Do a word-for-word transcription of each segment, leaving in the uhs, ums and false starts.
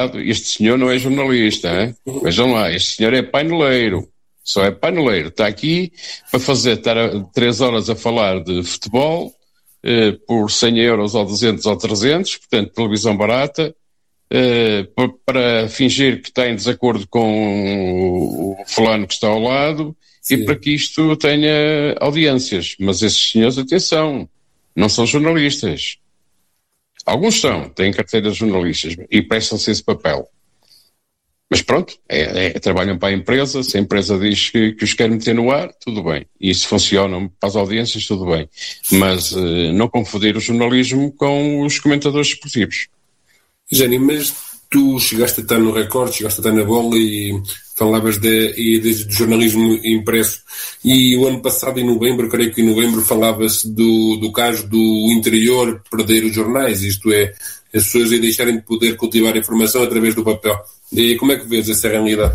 cuidado, este senhor não é jornalista, hein? Vejam lá, este senhor é paineleiro, só é paineleiro, está aqui para fazer, estar a, três horas a falar de futebol, eh, por cem euros ou duzentos ou trezentos, portanto, televisão barata, eh, para, para fingir que está em desacordo com o, o fulano que está ao lado. Sim. E para que isto tenha audiências. Mas esses senhores, atenção, não são jornalistas. Alguns são, têm carteiras de jornalistas e prestam-se esse papel. Mas pronto, é, é, trabalham para a empresa, se a empresa diz que, que os quer meter no ar, tudo bem. E isso funciona para as audiências, tudo bem. Mas uh, não confundir o jornalismo com os comentadores esportivos. Jânio, mas tu chegaste a estar no Record, chegaste a estar na Bola e falavas de, e de, de jornalismo impresso. E o ano passado, em novembro, creio que em novembro, falava-se do, do caso do interior perder os jornais, isto é, as pessoas deixarem de poder cultivar a informação através do papel. E como é que vês essa realidade?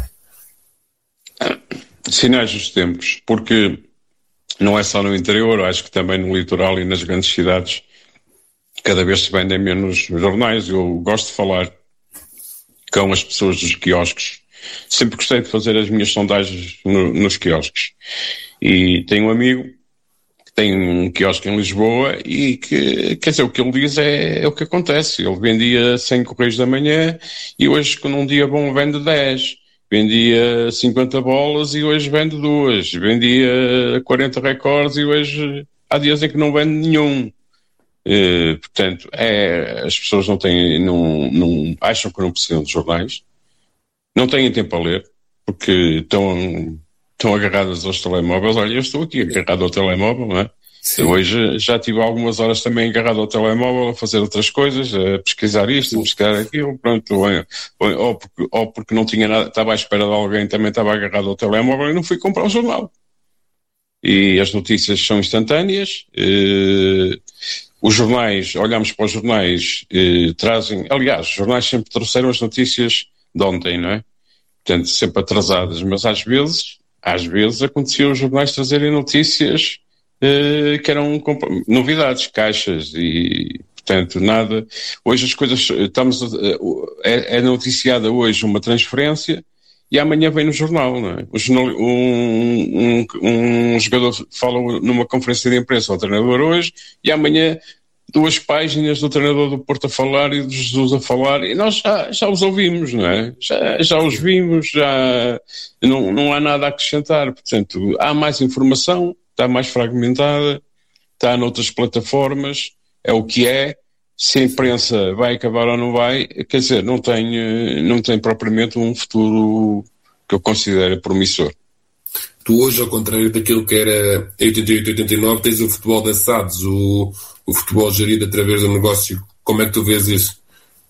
Sinais dos tempos, porque não é só no interior, acho que também no litoral e nas grandes cidades cada vez se vendem menos jornais. Eu gosto de falar com as pessoas dos quiosques. Sempre gostei de fazer as minhas sondagens no, nos quiosques. E tenho um amigo que tem um quiosque em Lisboa e que, quer dizer, o que ele diz é, é o que acontece. Ele vendia cem correios da manhã e hoje, num dia bom, vende dez. Vendia cinquenta bolas e hoje vende duas. Vendia quarenta recordes e hoje há dias em que não vende nenhum. Uh, portanto, é, as pessoas não têm, não, não, acham que não precisam de jornais, não têm tempo a ler, porque estão, estão agarradas aos telemóveis. Olha, eu estou aqui agarrado ao telemóvel, não é? Hoje já tive algumas horas também agarrado ao telemóvel a fazer outras coisas, a pesquisar isto, a pesquisar aquilo, pronto, ou, ou, porque, ou porque não tinha nada, estava à espera de alguém, também estava agarrado ao telemóvel e não fui comprar um jornal. E as notícias são instantâneas. Uh, Os jornais, olhamos para os jornais, eh, trazem, aliás, os jornais sempre trouxeram as notícias de ontem, não é? Portanto, sempre atrasadas, mas às vezes, às vezes acontecia os jornais trazerem notícias eh, que eram comp- novidades, caixas e, portanto, nada. Hoje as coisas, estamos, a, é, é noticiada hoje uma transferência e amanhã vem no jornal, não é? O jornal, um, um, um jogador fala numa conferência de imprensa ao treinador hoje e amanhã duas páginas do treinador do Porto a falar e do Jesus a falar e nós já, já os ouvimos, não é? Já, já os vimos, já não, não há nada a acrescentar. Portanto, há mais informação, está mais fragmentada, está noutras plataformas, é o que é. Se a imprensa vai acabar ou não vai, quer dizer, não tem, não tem propriamente um futuro que eu considero promissor. Tu hoje, ao contrário daquilo que era em oitenta e oito, oitenta e nove, tens o futebol de assados, o, o futebol gerido através do negócio. Como é que tu vês isso?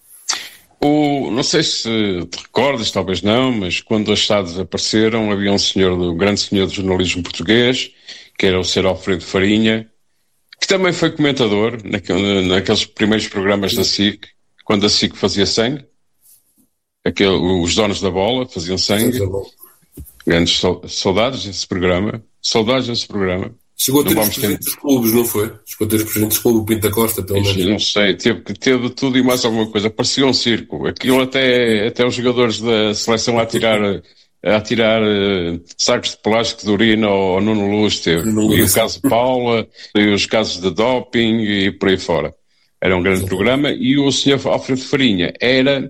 O, não sei se te recordas, talvez não, mas quando os assados apareceram, havia um senhor, um grande senhor do jornalismo português, que era o Sr. Alfredo Farinha, que também foi comentador naquele, naqueles primeiros programas da S I C, quando a S I C fazia sangue, aquele, os donos da bola faziam sangue, grandes saudades desse programa, saudades desse programa. Chegou a ter os presidentes dos clubes, não foi? Chegou a ter os presidentes dos clubes, o Pinto da Costa, pelo menos. Não sei, teve, teve tudo e mais alguma coisa, parecia um circo, aquilo até, até os jogadores da seleção a tirar... a tirar uh, sacos de plástico de urina ao, ao Nuno Luz teve. E o caso de Paula, e os casos de doping e por aí fora. Era um grande Sim. programa e o senhor Alfredo Farinha era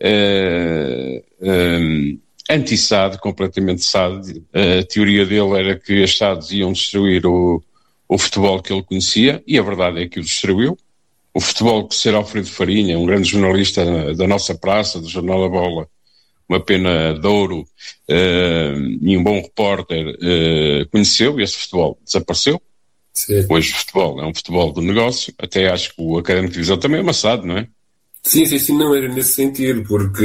uh, um, anti-S A D, completamente S A D. A teoria dele era que as S A Ds iam destruir o, o futebol que ele conhecia e a verdade é que o destruiu. O futebol que o senhor Alfredo Farinha, um grande jornalista da, da nossa praça, do Jornal A Bola, uma pena de ouro uh, e um bom repórter, uh, conheceu e esse futebol desapareceu. Sim. Hoje o futebol é um futebol do negócio, até acho que o Académico de Viseu também é amassado, não é? Sim, sim, sim, não era nesse sentido, porque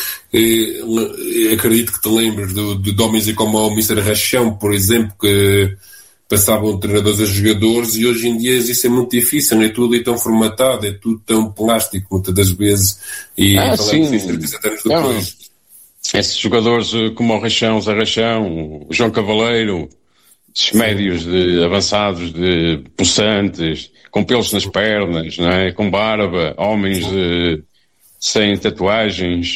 eh, acredito que te lembres de, de, de homens como o mister Rachão, por exemplo, que passavam treinadores a jogadores e hoje em dia isso é muito difícil, é tudo tão formatado, é tudo tão plástico muitas das vezes e ah, falamos disso trinta e sete anos depois. Não. Esses jogadores como o Rachão, o Zé Rachão, o João Cavaleiro, esses médios de, avançados, de possantes, com pelos nas pernas, não é? Com barba, homens de, sem tatuagens,